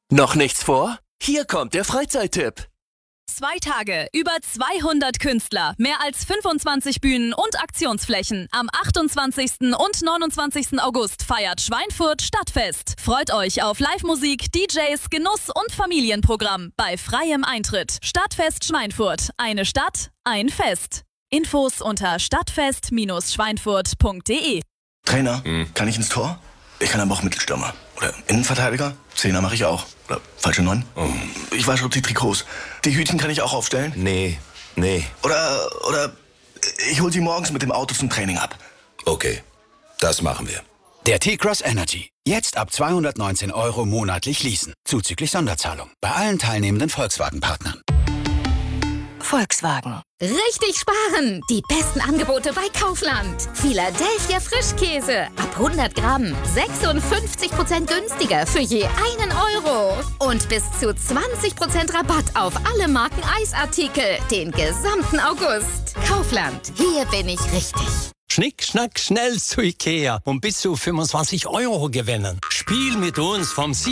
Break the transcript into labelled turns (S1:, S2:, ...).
S1: Noch nichts vor? Hier kommt der Freizeittipp.
S2: 2 Tage, über 200 Künstler, mehr als 25 Bühnen und Aktionsflächen. Am 28. und 29. August feiert Schweinfurt Stadtfest. Freut euch auf Live-Musik, DJs, Genuss und Familienprogramm bei freiem Eintritt. Stadtfest Schweinfurt. Eine Stadt, ein Fest. Infos unter stadtfest-schweinfurt.de.
S3: Trainer, kann ich ins Tor? Ich kann aber auch Mittelstürmer. Oder Innenverteidiger? Zehner mache ich auch. Oder falsche 9? Ich wasche auch die Trikots. Die Hütchen kann ich auch aufstellen?
S4: Nee.
S3: Oder ich hol sie morgens mit dem Auto zum Training ab.
S4: Okay, das machen wir.
S5: Der T-Cross Energy. Jetzt ab 219 € monatlich leasen. Zuzüglich Sonderzahlung. Bei allen teilnehmenden Volkswagen-Partnern.
S6: Volkswagen. Richtig sparen! Die besten Angebote bei Kaufland. Philadelphia Frischkäse. Ab 100 Gramm. 56% günstiger für je 1 €. Und bis zu 20% Rabatt auf alle Marken Eisartikel. Den gesamten August. Kaufland. Hier bin ich richtig.
S7: Schnick, schnack, schnell zu Ikea und bis zu 25 € gewinnen. Spiel mit uns vom